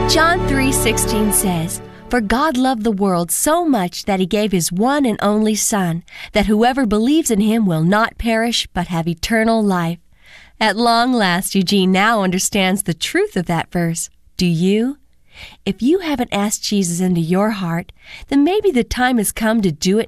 John 3:16 says, "For God loved the world so much that He gave His one and only Son, that whoever believes in Him will not perish but have eternal life." At long last, Eugene now understands the truth of that verse. Do you? If you haven't asked Jesus into your heart, then maybe the time has come to do it